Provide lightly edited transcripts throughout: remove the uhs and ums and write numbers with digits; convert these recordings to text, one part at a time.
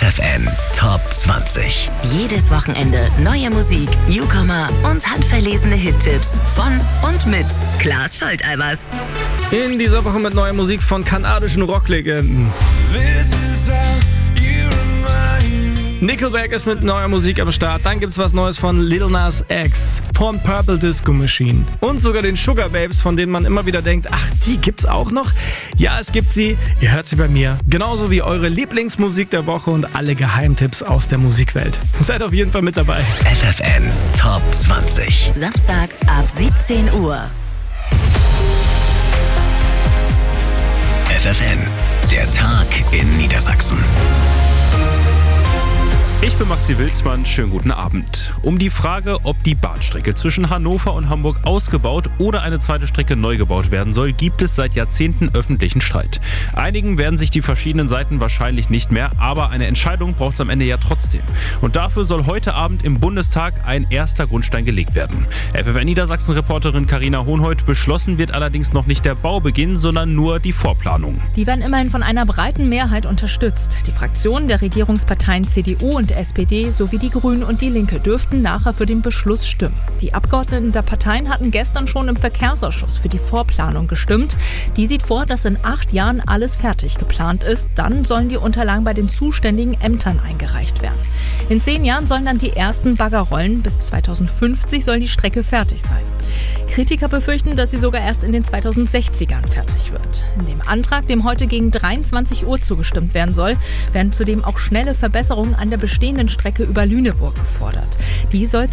FFN Top 20. Jedes Wochenende neue Musik, Newcomer und handverlesene Hittipps von und mit Klaas Scholteibers. In dieser Woche mit neuer Musik von kanadischen Rocklegenden. Nickelback ist mit neuer Musik am Start. Dann gibt's was Neues von Lil Nas X, von Purple Disco Machine. Und sogar den Sugar Babes, von denen man immer wieder denkt, ach, die gibt's auch noch? Ja, es gibt sie. Ihr hört sie bei mir. Genauso wie eure Lieblingsmusik der Woche und alle Geheimtipps aus der Musikwelt. Seid auf jeden Fall mit dabei. FFN Top 20. Samstag ab 17 Uhr. FFN, der Tag in Niedersachsen. Ich bin Maxi Wilsmann, schönen guten Abend. Um die Frage, ob die Bahnstrecke zwischen Hannover und Hamburg ausgebaut oder eine zweite Strecke neu gebaut werden soll, gibt es seit Jahrzehnten öffentlichen Streit. Einigen werden sich die verschiedenen Seiten wahrscheinlich nicht mehr, aber eine Entscheidung braucht es am Ende ja trotzdem. Und dafür soll heute Abend im Bundestag ein erster Grundstein gelegt werden. FFN Niedersachsen-Reporterin Carina Hohnhold: Beschlossen wird allerdings noch nicht der Baubeginn, sondern nur die Vorplanung. Die werden immerhin von einer breiten Mehrheit unterstützt. Die Fraktionen der Regierungsparteien CDU und SPD sowie die Grünen und die Linke dürften nachher für den Beschluss stimmen. Die Abgeordneten der Parteien hatten gestern schon im Verkehrsausschuss für die Vorplanung gestimmt. Die sieht vor, dass in 8 Jahren alles fertig geplant ist. Dann sollen die Unterlagen bei den zuständigen Ämtern eingereicht werden. In 10 Jahren sollen dann die ersten Bagger rollen. Bis 2050 soll die Strecke fertig sein. Kritiker befürchten, dass sie sogar erst in den 2060ern fertig wird. In dem Antrag, dem heute gegen 23 Uhr zugestimmt werden soll, werden zudem auch schnelle Verbesserungen an der bestehenden Strecke über Lüneburg gefordert. Die soll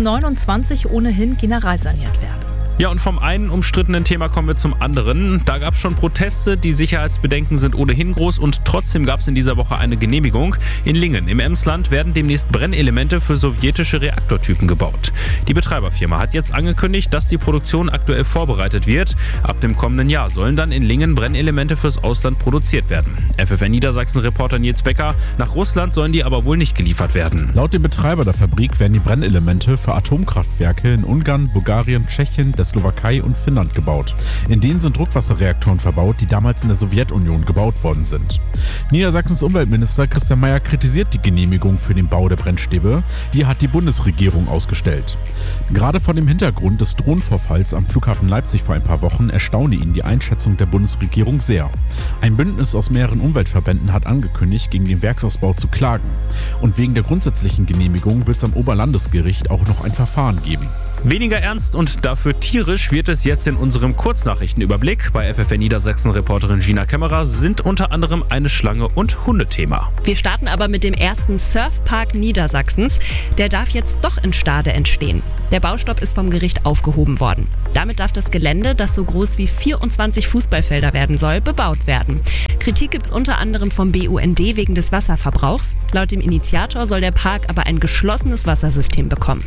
2029 ohnehin generalsaniert werden. Ja, und vom einen umstrittenen Thema kommen wir zum anderen. Da gab es schon Proteste, die Sicherheitsbedenken sind ohnehin groß und trotzdem gab es in dieser Woche eine Genehmigung. In Lingen im Emsland werden demnächst Brennelemente für sowjetische Reaktortypen gebaut. Die Betreiberfirma hat jetzt angekündigt, dass die Produktion aktuell vorbereitet wird. Ab dem kommenden Jahr sollen dann in Lingen Brennelemente fürs Ausland produziert werden. FFN Niedersachsen-Reporter Nils Becker: Nach Russland sollen die aber wohl nicht geliefert werden. Laut dem Betreiber der Fabrik werden die Brennelemente für Atomkraftwerke in Ungarn, Bulgarien, Tschechien, der Slowakei und Finnland gebaut. In denen sind Druckwasserreaktoren verbaut, die damals in der Sowjetunion gebaut worden sind. Niedersachsens Umweltminister Christian Mayer kritisiert die Genehmigung für den Bau der Brennstäbe. Die hat die Bundesregierung ausgestellt. Gerade vor dem Hintergrund des Drohnenvorfalls am Flughafen Leipzig vor ein paar Wochen erstaune ihn die Einschätzung der Bundesregierung sehr. Ein Bündnis aus mehreren Umweltverbänden hat angekündigt, gegen den Werksausbau zu klagen. Und wegen der grundsätzlichen Genehmigung wird es am Oberlandesgericht auch noch ein Verfahren geben. Weniger ernst und dafür tierisch wird es jetzt in unserem Kurznachrichtenüberblick. Bei FFN Niedersachsen-Reporterin Gina Kämmerer sind unter anderem eine Schlange und Hundethema. Wir starten aber mit dem ersten Surfpark Niedersachsens. Der darf jetzt doch in Stade entstehen. Der Baustopp ist vom Gericht aufgehoben worden. Damit darf das Gelände, das so groß wie 24 Fußballfelder werden soll, bebaut werden. Kritik gibt es unter anderem vom BUND wegen des Wasserverbrauchs. Laut dem Initiator soll der Park aber ein geschlossenes Wassersystem bekommen.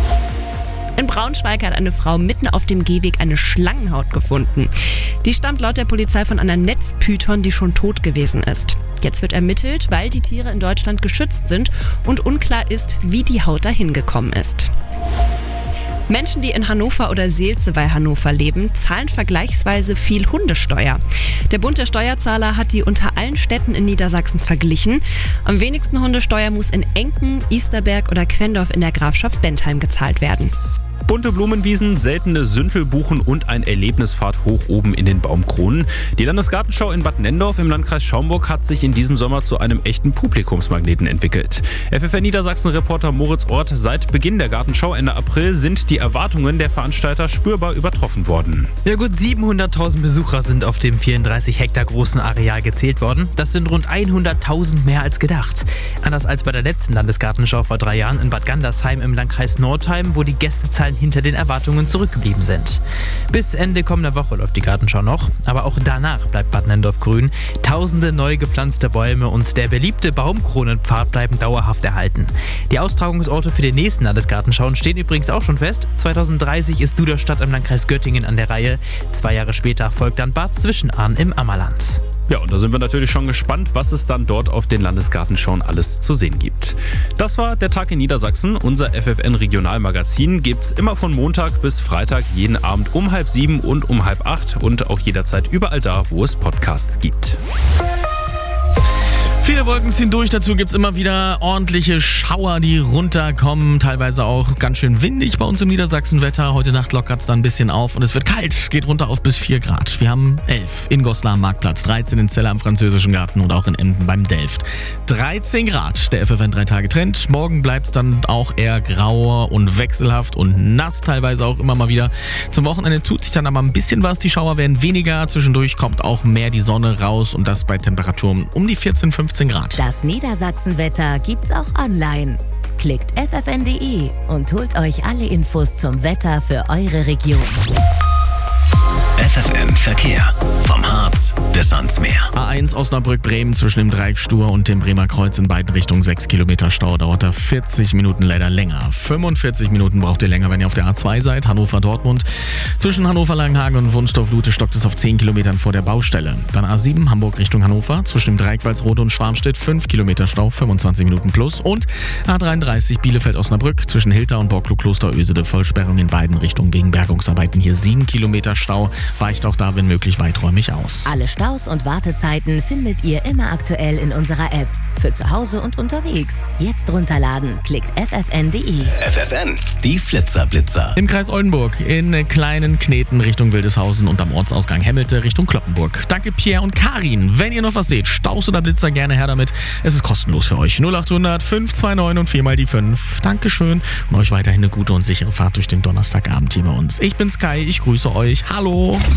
In Braunschweig hat eine Frau mitten auf dem Gehweg eine Schlangenhaut gefunden. Die stammt laut der Polizei von einer Netzpython, die schon tot gewesen ist. Jetzt wird ermittelt, weil die Tiere in Deutschland geschützt sind und unklar ist, wie die Haut dahin gekommen ist. Menschen, die in Hannover oder Seelze bei Hannover leben, zahlen vergleichsweise viel Hundesteuer. Der Bund der Steuerzahler hat die unter allen Städten in Niedersachsen verglichen. Am wenigsten Hundesteuer muss in Enken, Easterberg oder Quendorf in der Grafschaft Bentheim gezahlt werden. Bunte Blumenwiesen, seltene Süntelbuchen und ein Erlebnispfad hoch oben in den Baumkronen. Die Landesgartenschau in Bad Nendorf im Landkreis Schaumburg hat sich in diesem Sommer zu einem echten Publikumsmagneten entwickelt. FFN Niedersachsen-Reporter Moritz Ort: Seit Beginn der Gartenschau Ende April sind die Erwartungen der Veranstalter spürbar übertroffen worden. Ja, gut 700.000 Besucher sind auf dem 34 Hektar großen Areal gezählt worden. Das sind rund 100.000 mehr als gedacht. Anders als bei der letzten Landesgartenschau vor 3 Jahren in Bad Gandersheim im Landkreis Nordheim, wo die Gästezahlen hinter den Erwartungen zurückgeblieben sind. Bis Ende kommender Woche läuft die Gartenschau noch, aber auch danach bleibt Bad Nendorf grün. Tausende neu gepflanzte Bäume und der beliebte Baumkronenpfad bleiben dauerhaft erhalten. Die Austragungsorte für den nächsten Landesgartenschauen stehen übrigens auch schon fest. 2030 ist Duderstadt im Landkreis Göttingen an der Reihe. 2 Jahre später folgt dann Bad Zwischenahn im Ammerland. Ja, und da sind wir natürlich schon gespannt, was es dann dort auf den Landesgartenschauen alles zu sehen gibt. Das war der Tag in Niedersachsen. Unser FFN Regionalmagazin gibt's immer von Montag bis Freitag jeden Abend um 6:30 und um 7:30 und auch jederzeit überall da, wo es Podcasts gibt. Viele Wolken ziehen durch, dazu gibt es immer wieder ordentliche Schauer, die runterkommen. Teilweise auch ganz schön windig bei uns im Niedersachsenwetter. Heute Nacht lockert es dann ein bisschen auf und es wird kalt. Es geht runter auf bis 4 Grad. Wir haben 11 in Goslar am Marktplatz, 13 in Celle am Französischen Garten und auch in Emden beim Delft. 13 Grad, der FFN 3-Tage-Trend. Morgen bleibt es dann auch eher grauer und wechselhaft und nass, teilweise auch immer mal wieder. Zum Wochenende tut sich dann aber ein bisschen was. Die Schauer werden weniger. Zwischendurch kommt auch mehr die Sonne raus und das bei Temperaturen um die 14, 15 Grad. Das Niedersachsenwetter gibt's auch online. Klickt ffn.de und holt euch alle Infos zum Wetter für eure Region. FFN Verkehr. Vom Harz bis ans Meer. A1 Osnabrück-Bremen zwischen dem Dreieck Stur und dem Bremer Kreuz in beiden Richtungen 6 Kilometer Stau. Dauert da 40 Minuten leider länger. 45 Minuten braucht ihr länger, wenn ihr auf der A2 seid. Hannover-Dortmund. Zwischen Hannover-Langenhagen und Wunstorf-Lute stockt es auf 10 Kilometern vor der Baustelle. Dann A7 Hamburg Richtung Hannover. Zwischen dem Dreieck Walsrode und Schwarmstedt 5 Kilometer Stau, 25 Minuten plus. Und A33 Bielefeld-Osnabrück zwischen Hilter und Borklug-Kloster-Ösede. Vollsperrung in beiden Richtungen wegen Bergungsarbeiten. Hier 7 Kilometer Stau. Weicht auch da, wenn möglich, weiträumig aus. Alle Staus und Wartezeiten findet ihr immer aktuell in unserer App. Für zu Hause und unterwegs. Jetzt runterladen. Klickt ffn.de. FFN, die Flitzer-Blitzer. Im Kreis Oldenburg in kleinen Kneten Richtung Wildeshausen und am Ortsausgang Hemmelte Richtung Kloppenburg. Danke Pierre und Karin. Wenn ihr noch was seht, Staus oder Blitzer, gerne her damit. Es ist kostenlos für euch. 0800 529 und 4 mal die 5. Dankeschön und euch weiterhin eine gute und sichere Fahrt durch den Donnerstagabend hier bei uns. Ich bin Sky, ich grüße euch. Hallo.